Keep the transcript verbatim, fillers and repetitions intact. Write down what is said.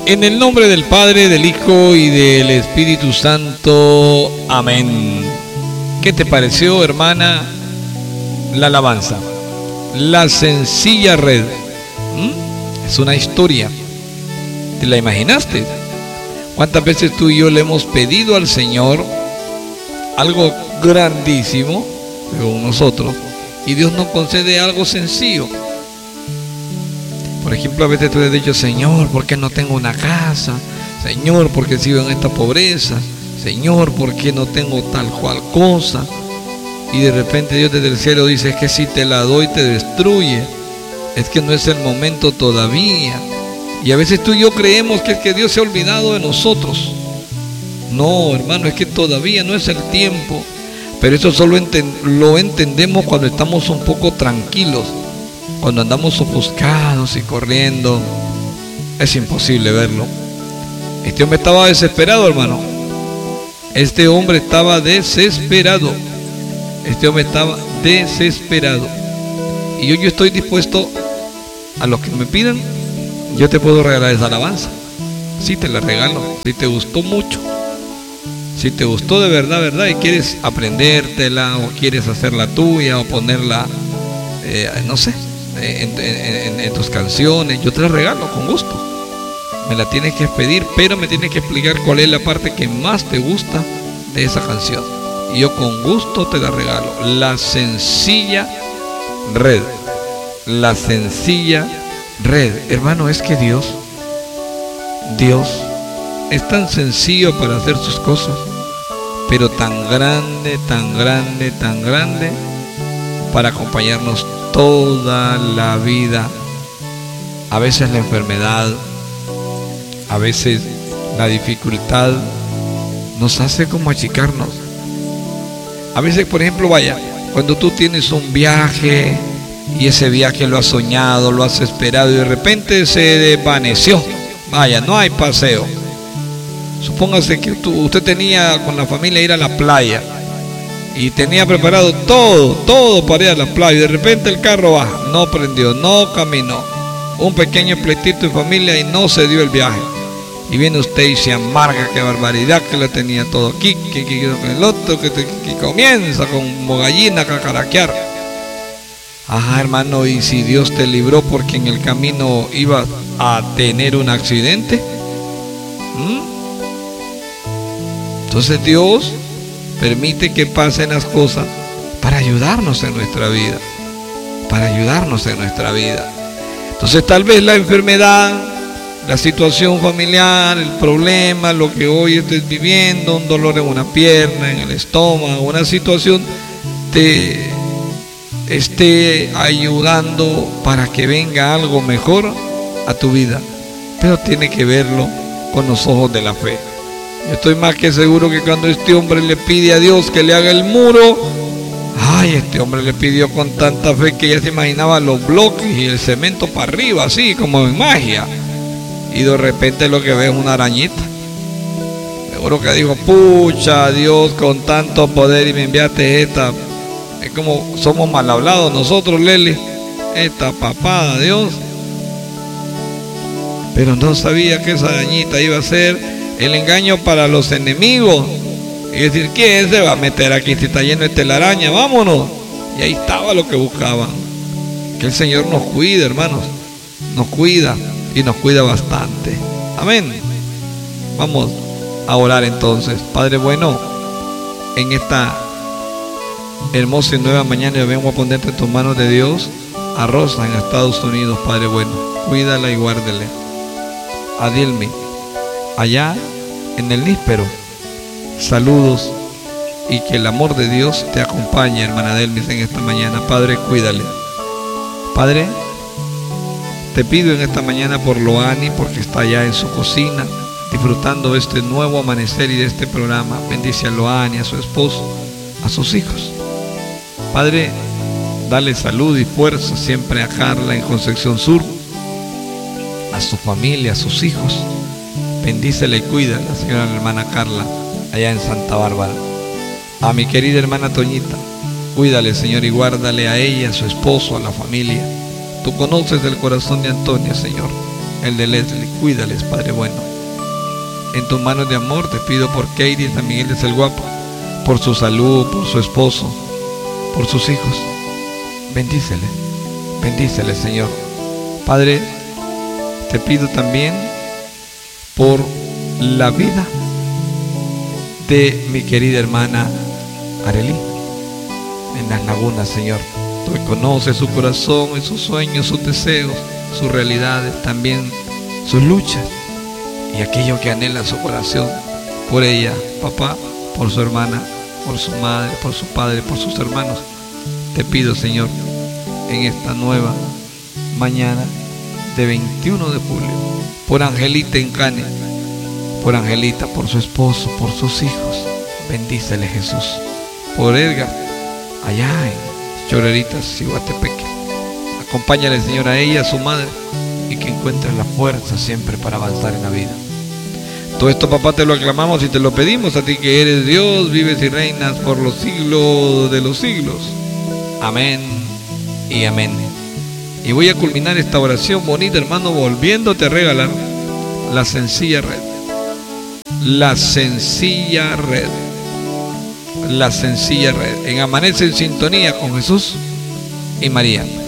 En el nombre del Padre, del Hijo y del Espíritu Santo. Amén. ¿Qué te pareció, hermana, la alabanza? La sencilla red. ¿Mm? Es una historia. ¿Te la imaginaste? ¿Cuántas veces tú y yo le hemos pedido al Señor algo grandísimo, según nosotros, y Dios nos concede algo sencillo? Por ejemplo, a veces tú le has dicho: Señor, ¿por qué no tengo una casa? Señor, ¿por qué sigo en esta pobreza? Señor, ¿por qué no tengo tal cual cosa? Y de repente Dios desde el cielo dice: es que si te la doy te destruye, es que no es el momento todavía. Y a veces tú y yo creemos que es que Dios se ha olvidado de nosotros. No, hermano, es que todavía no es el tiempo. Pero eso solo enten- lo entendemos cuando estamos un poco tranquilos. Cuando andamos ofuscados y corriendo, es imposible verlo. Este hombre estaba desesperado, hermano. Este hombre estaba desesperado. Este hombre estaba desesperado. Y yo, yo estoy dispuesto a lo que me pidan. Yo te puedo regalar esa alabanza. Sí, te la regalo. Si te gustó mucho, si te gustó de verdad, verdad, y quieres aprendértela, o quieres hacerla tuya, o ponerla, eh, no sé, En, en, en tus canciones, yo te la regalo con gusto. Me la tienes que pedir, pero me tienes que explicar cuál es la parte que más te gusta de esa canción, y yo con gusto te la regalo. La sencilla red. La sencilla red. Hermano, es que Dios Dios es tan sencillo para hacer sus cosas, pero tan grande, tan grande, tan grande para acompañarnos toda la vida. A veces la enfermedad, a veces la dificultad nos hace como achicarnos. A veces, por ejemplo, vaya, cuando tú tienes un viaje y ese viaje lo has soñado, lo has esperado, y de repente se desvaneció, vaya, no hay paseo. Supóngase que tú, usted tenía con la familia ir a la playa y tenía preparado todo, todo para ir a la playa, y de repente el carro baja, no prendió, no caminó, un pequeño pleitito de familia y no se dio el viaje. Y viene usted y se amarga, qué barbaridad, que lo tenía todo aquí, que, que, que el otro, que, que, que comienza como gallina a cacaraquear. Ajá, hermano, ¿y si Dios te libró porque en el camino ibas a tener un accidente? ¿Mm? Entonces Dios permite que pasen las cosas para ayudarnos en nuestra vida, para ayudarnos en nuestra vida. Entonces tal vez la enfermedad, la situación familiar, el problema, lo que hoy estés viviendo, un dolor en una pierna, en el estómago, una situación, te esté ayudando para que venga algo mejor a tu vida. Pero tiene que verlo con los ojos de la fe. Yo estoy más que seguro que cuando este hombre le pide a Dios que le haga el muro, ay, este hombre le pidió con tanta fe que ya se imaginaba los bloques y el cemento para arriba, así como en magia. Y de repente lo que ve es una arañita. Seguro que dijo: pucha, Dios, con tanto poder, y me enviaste esta. Es como somos mal hablados nosotros, Leli, esta papada, Dios. Pero no sabía que esa arañita iba a ser el engaño para los enemigos. Y decir: ¿quién se va a meter aquí si está lleno de telaraña? Vámonos. Y ahí estaba lo que buscaban. Que el Señor nos cuide, hermanos. Nos cuida, y nos cuida bastante. Amén. Vamos a orar entonces. Padre bueno, en esta hermosa y nueva mañana yo vengo a ponerte en tus manos de Dios a Rosa en Estados Unidos, Padre bueno. Cuídala y guárdele. A Dilmi, allá en el níspero, saludos, y que el amor de Dios te acompañe, hermana Delmis, en esta mañana. Padre, cuídale. Padre, te pido en esta mañana por Loani, porque está allá en su cocina disfrutando de este nuevo amanecer y de este programa. Bendice a Loani, a su esposo, a sus hijos. Padre, dale salud y fuerza siempre a Carla en Concepción Sur, a su familia, a sus hijos. Bendícela y cuida a la señora hermana Carla allá en Santa Bárbara. A mi querida hermana Toñita, cuídale, Señor, y guárdale a ella, a su esposo, a la familia. Tú conoces el corazón de Antonia, Señor. el de Leslie, cuídales, Padre bueno. En tus manos de amor te pido por Katie, San Miguel de El Guapo, por su salud, por su esposo, por sus hijos. Bendícele, bendícele, Señor. Padre, te pido también por la vida de mi querida hermana Arely en las lagunas, Señor. Tú conoces su corazón y sus sueños, sus deseos, sus realidades, también sus luchas y aquello que anhela su corazón. Por ella, papá, por su hermana, por su madre, por su padre, por sus hermanos. Te pido, Señor, en esta nueva mañana de veintiuno de julio, por Angelita en Cane, por Angelita, por su esposo, por sus hijos. Bendícele, Jesús. Por Edgar, allá en Chorreritas, Ciguatepeque. Acompáñale, Señor, a ella, a su madre, y que encuentre la fuerza siempre para avanzar en la vida. Todo esto, papá, te lo aclamamos y te lo pedimos a ti que eres Dios, vives y reinas por los siglos de los siglos. Amén y amén. Y voy a culminar esta oración bonita, hermano, volviéndote a regalar la sencilla red. La sencilla red. La sencilla red. En Amanece en Sintonía con Jesús y María.